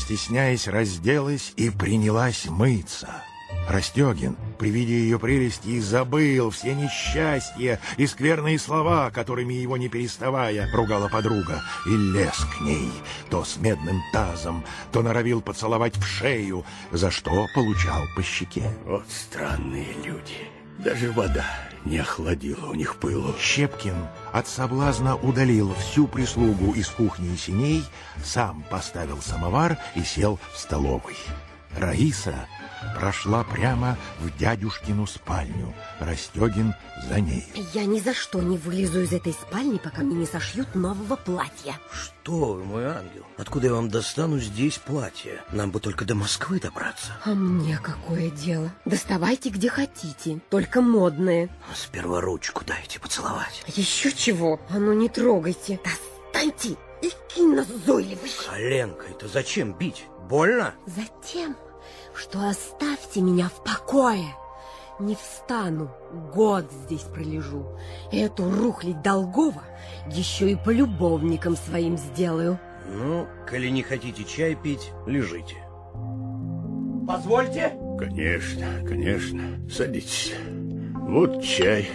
стесняясь, разделась и принялась мыться. Расстегин при виде ее прелести забыл все несчастья и скверные слова, которыми его не переставая ругала подруга, и лез к ней, то с медным тазом, то норовил поцеловать в шею, за что получал по щеке. Вот странные люди. Даже вода не охладила у них пылу. Щепкин от соблазна удалил всю прислугу из кухни и сеней, сам поставил самовар и сел в столовой. Раиса прошла прямо в дядюшкину спальню. Расстегин за ней. Я ни за что не вылезу из этой спальни, пока мне не сошьют нового платья. Что вы, мой ангел? Откуда я вам достану здесь платье? Нам бы только до Москвы добраться. А мне какое дело? Доставайте где хотите, только модные. Сперва ручку дайте поцеловать. Еще чего? А ну не трогайте. Достаньте и кинь назойливый. Коленкой-то зачем бить? Больно? Затем, что оставьте меня в покое. Не встану, год здесь пролежу. Эту рухлядь Долгова еще и по любовникам своим сделаю. Ну, коли не хотите чай пить, лежите. Позвольте? Конечно, конечно. Садитесь. Вот чай.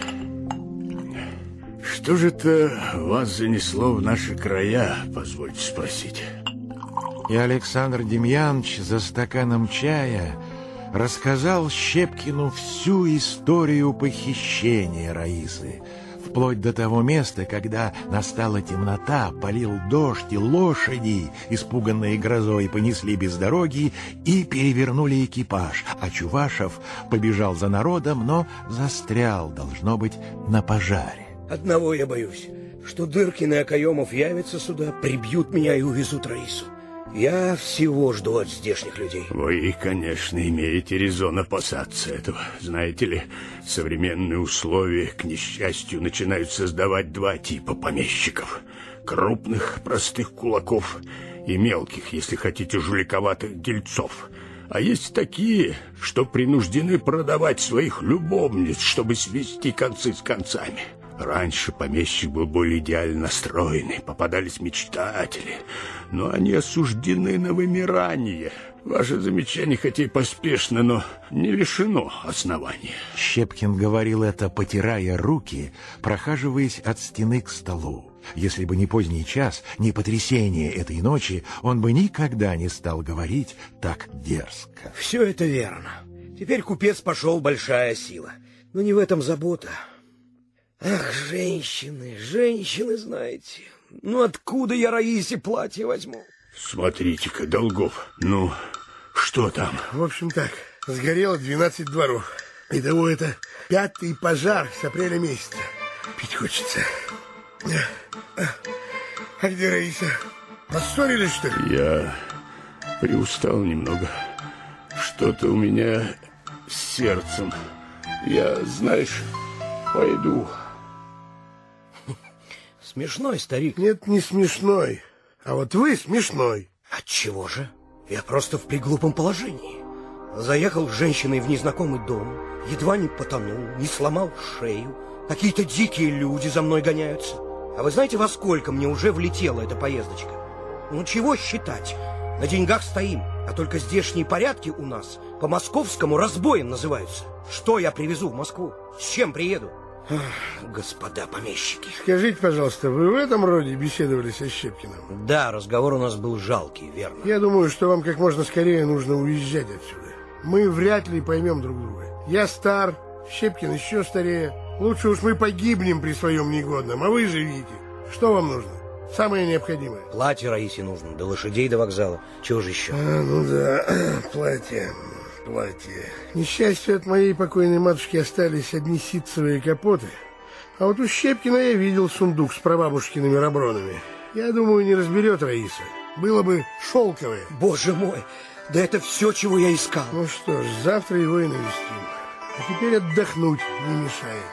Что же это вас занесло в наши края, позвольте спросить? И Александр Демьянович за стаканом чая рассказал Щепкину всю историю похищения Раисы, вплоть до того места, когда настала темнота, полил дождь, и лошади, испуганные грозой, понесли без дороги и перевернули экипаж, а Чувашев побежал за народом, но застрял, должно быть, на пожаре. Одного я боюсь, что Дыркин и Окаемов явятся сюда, прибьют меня и увезут Раису. Я всего жду от здешних людей. Вы, конечно, имеете резон опасаться этого. Знаете ли, современные условия, к несчастью, начинают создавать два типа помещиков. Крупных, простых кулаков и мелких, если хотите, жуликоватых дельцов. А есть такие, что принуждены продавать своих любовниц, чтобы свести концы с концами. Раньше помещик был более идеально настроенный, попадались мечтатели, но они осуждены на вымирание. Ваше замечание, хотя и поспешно, но не лишено основания. Щепкин говорил это, потирая руки, прохаживаясь от стены к столу. Если бы не поздний час, не потрясение этой ночи, он бы никогда не стал говорить так дерзко. Все это верно. Теперь купец пошел большая сила. Но не в этом забота. Ах, женщины, женщины, знаете. Ну откуда я Раисе платье возьму? Смотрите-ка, Долгов, ну, что там? В общем так, сгорело 12 дворов. Итого это 5-й пожар с апреля месяца. Пить хочется. А где Раиса? Поссорились, что ли? Я приустал немного. Что-то у меня с сердцем. Я, знаешь, пойду. Смешной старик. Нет, не смешной. А вот вы смешной. Отчего же? Я просто в приглупом положении. Заехал с женщиной в незнакомый дом, едва не потонул, не сломал шею. Какие-то дикие люди за мной гоняются. А вы знаете, во сколько мне уже влетела эта поездочка? Ну, чего считать? На деньгах стоим, а только здешние порядки у нас по-московскому разбоем называются. Что я привезу в Москву? С чем приеду? Ах, господа помещики. Скажите, пожалуйста, вы в этом роде беседовали со Щепкиным? Да, разговор у нас был жалкий, верно. Я думаю, что вам как можно скорее нужно уезжать отсюда. Мы вряд ли поймем друг друга. Я стар, Щепкин еще старее. Лучше уж мы погибнем при своем негодном, а вы живите. Что вам нужно? Самое необходимое. Платье Раисе нужно, до лошадей, до вокзала. Чего же еще? Ну да, платье. К несчастью, от моей покойной матушки остались одни ситцевые капоты. А вот у Щепкина я видел сундук с прабабушкиными робронами. Я думаю, не разберет Раиса. Было бы шелковое. Боже мой, да это все, чего я искал. Ну что ж, завтра его и навестим. А теперь отдохнуть не мешает.